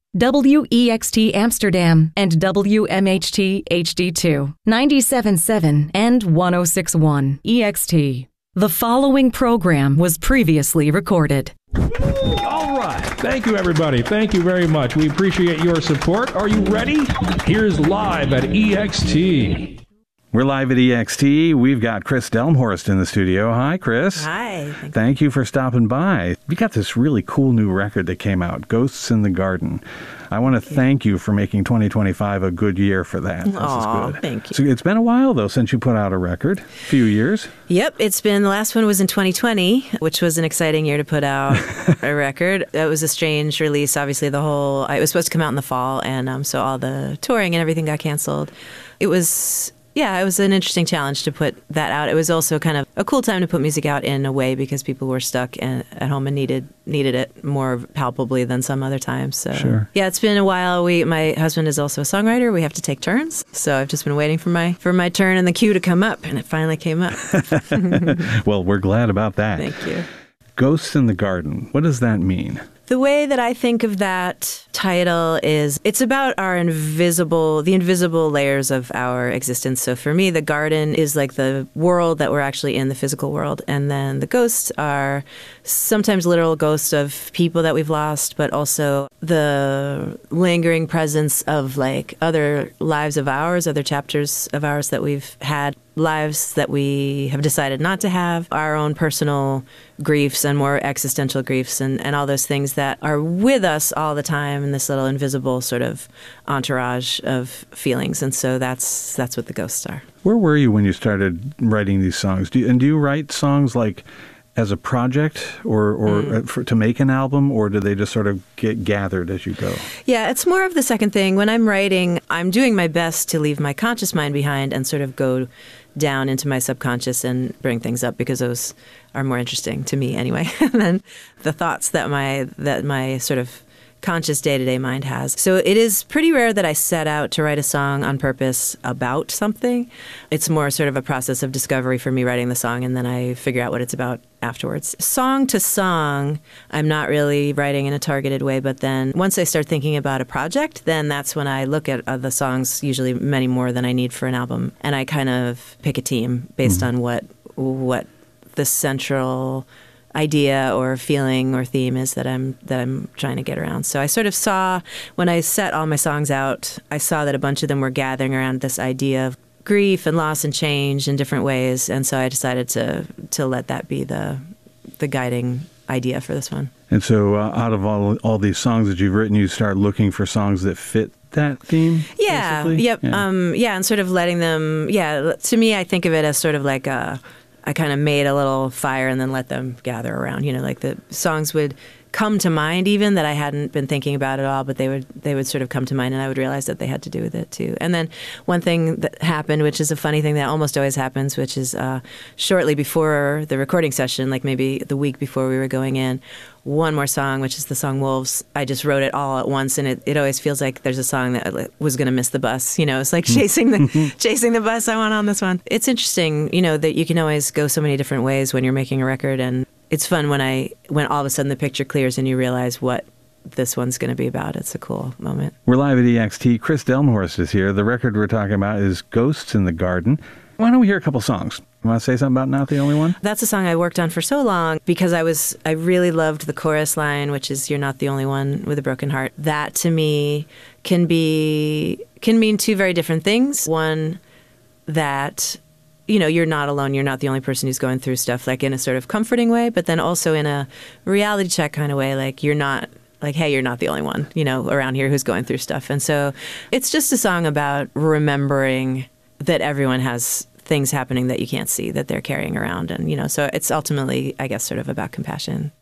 WEXT Amsterdam and WMHT HD2, 97.7 and 106.1 EXT. The following program was previously recorded. All right. Thank you, everybody. Thank you very much. We appreciate your support. Are you ready? Here's Live at EXT. We're live at EXT. We've got Chris Delmhorst in the studio. Hi, Chris. Hi. Thank you for stopping by. We got this really cool new record that came out, Ghosts in the Garden. I want to thank you for making 2025 a good year for that. This is good. Thank you. So it's been a while, though, since you put out a record. A few years. Yep, the last one was in 2020, which was an exciting year to put out a record. It was a strange release. Obviously, it was supposed to come out in the fall, and so all the touring and everything got canceled. It was an interesting challenge to put that out. It was also kind of a cool time to put music out in a way because people were stuck at home and needed it more palpably than some other times. So Sure. Yeah, it's been a while. My husband is also a songwriter. We have to take turns. So I've just been waiting for my turn and the cue to come up, and it finally came up. Well, we're glad about that. Thank you. Ghosts in the Garden. What does that mean? The way that I think of that title is it's about the invisible layers of our existence. So for me, the garden is like the world that we're actually in, the physical world. And then the ghosts are sometimes literal ghosts of people that we've lost, but also the lingering presence of like other lives of ours, other chapters of ours that we've had, lives that we have decided not to have, our own personal griefs and more existential griefs and all those things that are with us all the time in this little invisible sort of entourage of feelings. And so that's what the ghosts are. Where were you when you started writing these songs? Do you write songs like as a project or to make an album, or do they just sort of get gathered as you go? Yeah, it's more of the second thing. When I'm writing, I'm doing my best to leave my conscious mind behind and sort of go down into my subconscious and bring things up because those are more interesting to me anyway than the thoughts that my sort of conscious day-to-day mind has. So it is pretty rare that I set out to write a song on purpose about something. It's more sort of a process of discovery for me writing the song, and then I figure out what it's about afterwards. Song to song, I'm not really writing in a targeted way, but then once I start thinking about a project, then that's when I look at the songs, usually many more than I need for an album, and I kind of pick a team based on what the central idea or feeling or theme is that I'm trying to get around. So I sort of saw, when I set all my songs out, I saw that a bunch of them were gathering around this idea of grief and loss and change in different ways, and so I decided to let that be the guiding idea for this one. And so out of all these songs that you've written, you start looking for songs that fit that theme? Yeah, basically? Yep. Yeah. And sort of letting them, to me, I think of it as sort of like I kind of made a little fire and then let them gather around. Like the songs would come to mind even that I hadn't been thinking about at all, but they would sort of come to mind, and I would realize that they had to do with it too. And then one thing that happened, which is a funny thing that almost always happens, which is shortly before the recording session, like maybe the week before we were going in, one more song, which is the song Wolves. I just wrote it all at once, and it always feels like there's a song that was going to miss the bus. It's like chasing the bus. I went on this one. It's interesting, that you can always go so many different ways when you're making a record, and it's fun when all of a sudden the picture clears and you realize what this one's going to be about. It's a cool moment. We're live at EXT. Chris Delmhorst is here. The record we're talking about is Ghosts in the Garden. Why don't we hear a couple songs? You want to say something about Not the Only One? That's a song I worked on for so long because I really loved the chorus line, which is "You're not the only one with a broken heart." That to me can mean two very different things. One, that you're not alone. You're not the only person who's going through stuff, like in a sort of comforting way, but then also in a reality check kind of way, like you're not, like, hey, you're not the only one, around here who's going through stuff. And so it's just a song about remembering that everyone has things happening that you can't see that they're carrying around. And, so it's ultimately, I guess, sort of about compassion.